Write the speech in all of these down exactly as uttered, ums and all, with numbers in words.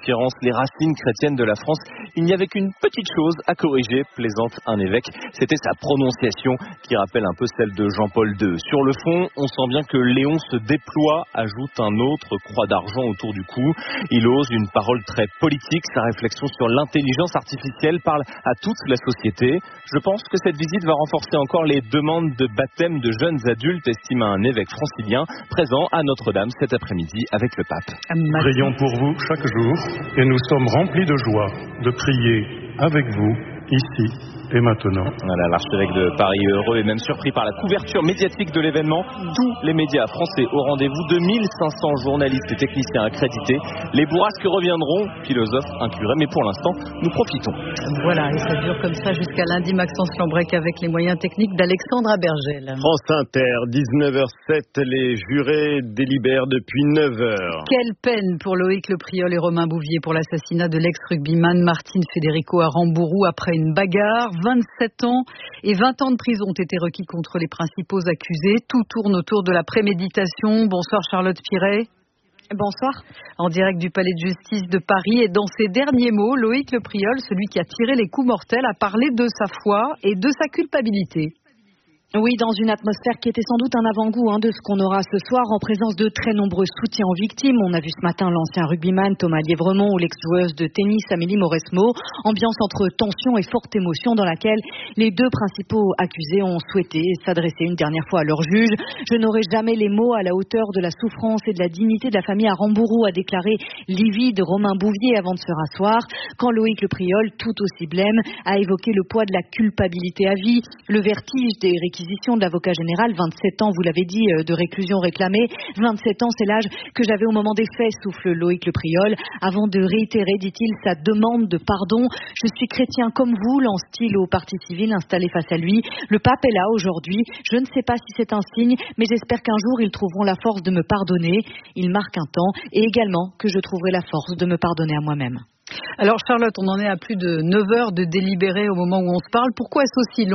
l'occurrence les racines chrétiennes de la France. Il n'y avait qu'une petite chose à corriger, plaisante un évêque. C'était sa prononciation qui rappelle un peu celle de Jean-Paul deux. Sur le fond, on sent bien que Léon se déploie, ajoute un autre, croix d'argent autour du cou. Il ose une parole très politique. Sa réflexion sur l'intelligence artificielle parle à toute la société. Je pense que cette visite va renforcer encore les demandes de baptême de jeunes adultes, estime un évêque francilien présent à Notre-Dame cet après-midi avec le pape. Prions pour vous chaque jour et nous sommes remplis de joie de prier avec vous ici et maintenant. Voilà, l'archevêque de Paris est heureux et même surpris par la couverture médiatique de l'événement. Tous les médias français au rendez-vous, deux mille cinq cents journalistes et techniciens accrédités. Les bourrasques reviendront, philosophe inclurait, mais pour l'instant, nous profitons. Voilà, et ça dure comme ça jusqu'à lundi. Maxence Lambrec avec les moyens techniques d'Alexandre Abergel. France Inter, dix-neuf heures sept, les jurés délibèrent depuis neuf heures. Quelle peine pour Loïc Le Priol et Romain Bouvier pour l'assassinat de l'ex-rugbyman Martine Federico à Rambourou après une bagarre. vingt-sept ans et vingt ans de prison ont été requis contre les principaux accusés. Tout tourne autour de la préméditation. Bonsoir Charlotte Piret. Bonsoir. En direct du Palais de Justice de Paris, et dans ses derniers mots, Loïc Le Priol, celui qui a tiré les coups mortels, a parlé de sa foi et de sa culpabilité. Oui, dans une atmosphère qui était sans doute un avant-goût hein, de ce qu'on aura ce soir, en présence de très nombreux soutiens aux victimes. On a vu ce matin l'ancien rugbyman Thomas Lièvremont ou l'ex-joueuse de tennis Amélie Mauresmo. Ambiance entre tension et forte émotion dans laquelle les deux principaux accusés ont souhaité s'adresser une dernière fois à leur juge. Je n'aurai jamais les mots à la hauteur de la souffrance et de la dignité de la famille à Rambourou, a déclaré livide Romain Bouvier avant de se rasseoir. Quand Loïc Le Priol, tout aussi blême, a évoqué le poids de la culpabilité à vie, le vertige des réquisitions de l'avocat général, vingt-sept ans, vous l'avez dit, de réclusion réclamée. vingt-sept ans, c'est l'âge que j'avais au moment des faits, souffle Loïc Le Priol, avant de réitérer, dit-il, sa demande de pardon. Je suis chrétien comme vous, lance-t-il au parti civil installé face à lui. Le pape est là aujourd'hui. Je ne sais pas si c'est un signe, mais j'espère qu'un jour ils trouveront la force de me pardonner. Il marque un temps, et également que je trouverai la force de me pardonner à moi-même. Alors Charlotte, on en est à plus de neuf heures de délibéré au moment où on se parle. Pourquoi est-ce aussi long ?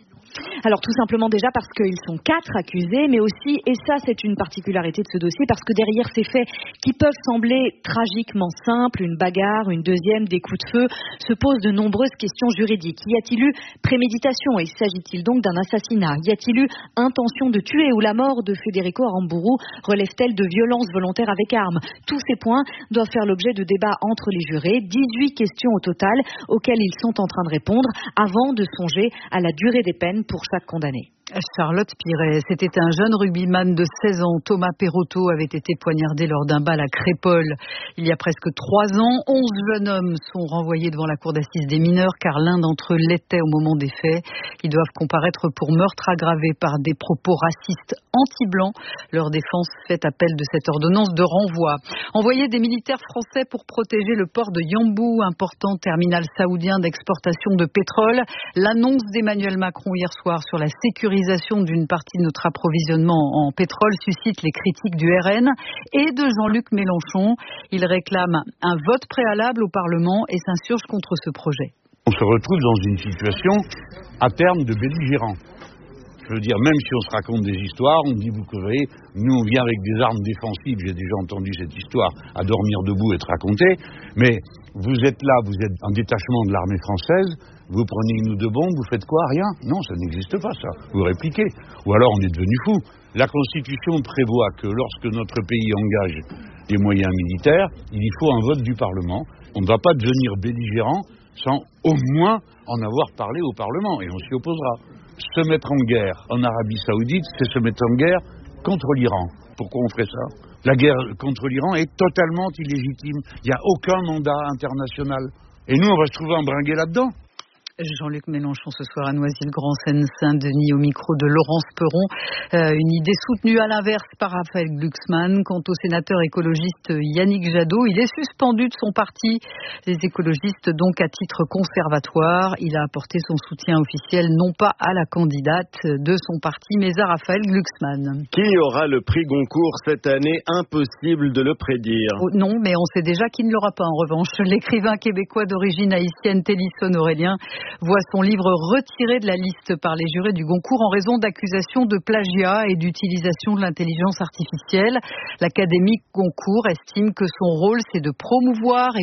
Alors tout simplement déjà parce qu'ils sont quatre accusés, mais aussi, et ça c'est une particularité de ce dossier, parce que derrière ces faits qui peuvent sembler tragiquement simples, une bagarre, une deuxième, des coups de feu, se posent de nombreuses questions juridiques. Y a-t-il eu préméditation et s'agit-il donc d'un assassinat ? Y a-t-il eu intention de tuer ou la mort de Federico Aramburu relève-t-elle de violence volontaire avec arme ? Tous ces points doivent faire l'objet de débats entre les jurés, dix-huit questions au total auxquelles ils sont en train de répondre avant de songer à la durée des peines pour chaque condamné. Charlotte Piret, c'était un jeune rugbyman de seize ans. Thomas Perotto avait été poignardé lors d'un bal à Crépol il y a presque trois ans. onze jeunes hommes sont renvoyés devant la cour d'assises des mineurs car l'un d'entre eux l'était au moment des faits. Ils doivent comparaître pour meurtre aggravé par des propos racistes anti-blancs. Leur défense fait appel de cette ordonnance de renvoi. Envoyer des militaires français pour protéger le port de Yambou, important terminal saoudien d'exportation de pétrole. L'annonce d'Emmanuel Macron hier soir sur la sécurité d'une partie de notre approvisionnement en pétrole suscite les critiques du R N et de Jean-Luc Mélenchon. Il réclame un vote préalable au Parlement et s'insurge contre ce projet. On se retrouve dans une situation à terme de belligérant. Je veux dire, même si on se raconte des histoires, on dit, vous savez, nous on vient avec des armes défensives, j'ai déjà entendu cette histoire à dormir debout être racontée, mais vous êtes là, vous êtes un détachement de l'armée française, vous prenez une ou deux bombes, vous faites quoi? Rien? Non, ça n'existe pas ça, vous répliquez. Ou alors on est devenu fou. La Constitution prévoit que lorsque notre pays engage des moyens militaires, il faut un vote du Parlement. On ne va pas devenir belligérant sans au moins en avoir parlé au Parlement, et on s'y opposera. Se mettre en guerre en Arabie Saoudite, c'est se mettre en guerre contre l'Iran. Pourquoi on ferait ça? La guerre contre l'Iran est totalement illégitime. Il n'y a aucun mandat international. Et nous, on va se trouver embringués là-dedans. Jean-Luc Mélenchon ce soir à Noisy-le-Grand, Seine-Saint-Denis, au micro de Laurence Perron. Euh, une idée soutenue à l'inverse par Raphaël Glucksmann. Quant au sénateur écologiste Yannick Jadot, il est suspendu de son parti. Les écologistes donc à titre conservatoire. Il a apporté son soutien officiel non pas à la candidate de son parti, mais à Raphaël Glucksmann. Qui aura le prix Goncourt cette année? Impossible de le prédire. Oh, non, mais on sait déjà qui ne l'aura pas en revanche. L'écrivain québécois d'origine haïtienne Télisson Aurélien voit son livre retiré de la liste par les jurés du Goncourt en raison d'accusations de plagiat et d'utilisation de l'intelligence artificielle. L'Académie Goncourt estime que son rôle, c'est de promouvoir et